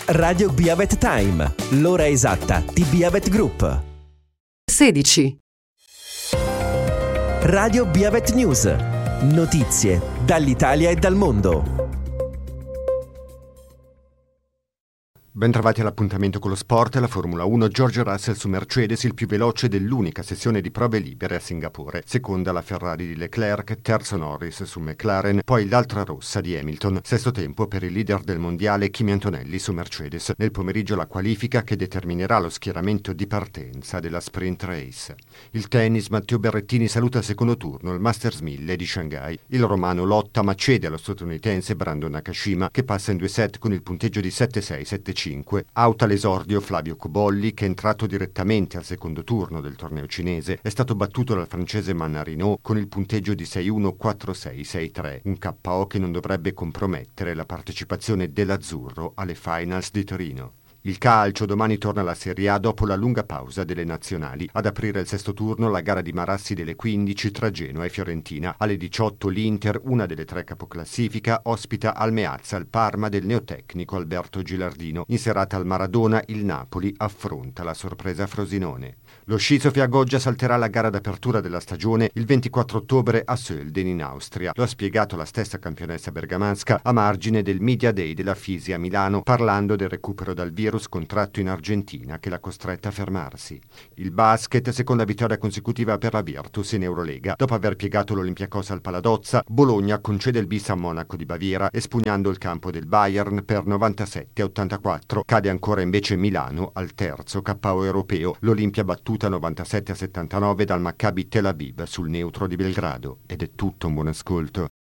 Radio Biavet Time, l'ora esatta di Biavet Group. 16. Radio Biavet News, notizie dall'Italia e dal mondo. Bentrovati all'appuntamento con lo sport. La Formula 1, George Russell su Mercedes, il più veloce dell'unica sessione di prove libere a Singapore. Seconda la Ferrari di Leclerc, terzo Norris su McLaren, poi l'altra rossa di Hamilton. Sesto tempo per il leader del mondiale Kimi Antonelli su Mercedes. Nel pomeriggio la qualifica che determinerà lo schieramento di partenza della sprint race. Il tennis, Matteo Berrettini saluta al secondo turno il Masters 1000 di Shanghai. Il romano lotta ma cede allo statunitense Brandon Nakashima, che passa in 2 set con il punteggio di 7-6, 7-5. Out all'esordio Flavio Cobolli, che è entrato direttamente al secondo turno del torneo cinese. È stato battuto dal francese Mannarino con il punteggio di 6-1, 4-6, 6-3, un KO che non dovrebbe compromettere la partecipazione dell'Azzurro alle finals di Torino. Il calcio, domani torna alla Serie A dopo la lunga pausa delle nazionali. Ad aprire il sesto turno la gara di Marassi delle 15 tra Genoa e Fiorentina. Alle 18 l'Inter, una delle 3 capoclassifica, ospita al Meazza il Parma del neotecnico Alberto Gilardino. In serata al Maradona il Napoli affronta la sorpresa Frosinone. Lo Sci Sofia Goggia salterà la gara d'apertura della stagione il 24 ottobre a Sölden in Austria. Lo ha spiegato la stessa campionessa bergamasca a margine del Media Day della Fisi a Milano, parlando del recupero dal virus contratto in Argentina che l'ha costretta a fermarsi. Il basket, seconda vittoria consecutiva per la Virtus in Eurolega. Dopo aver piegato l'Olympiakos al Paladozza, Bologna concede il bis a Monaco di Baviera, espugnando il campo del Bayern per 97-84. Cade ancora invece Milano al terzo KO europeo. L'Olimpia battuta 97-79 dal Maccabi Tel Aviv sul neutro di Belgrado. Ed è tutto, un buon ascolto.